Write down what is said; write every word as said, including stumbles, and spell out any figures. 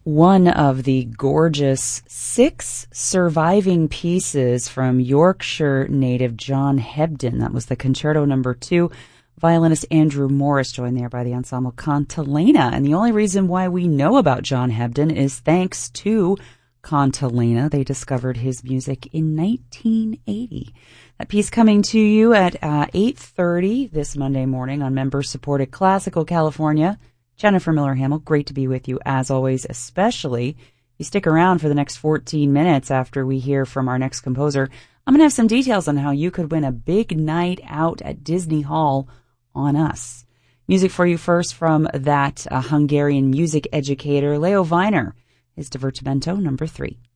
one of the gorgeous six surviving pieces from Yorkshire native John Hebden. That was the Concerto Number Two. Violinist Andrew Morris joined there by the ensemble Cantilena. And the only reason why we know about John Hebden is thanks to Cantilena. They discovered his music in nineteen eighty. That piece coming to you at uh, eight thirty this Monday morning on member-supported Classical California. Jennifer Miller-Hamill, great to be with you as always, especially if you stick around for the next fourteen minutes after we hear from our next composer. I'm going to have some details on how you could win a big night out at Disney Hall on us. Music for you first from that uh, Hungarian music educator, Leo Weiner, his Divertimento number three.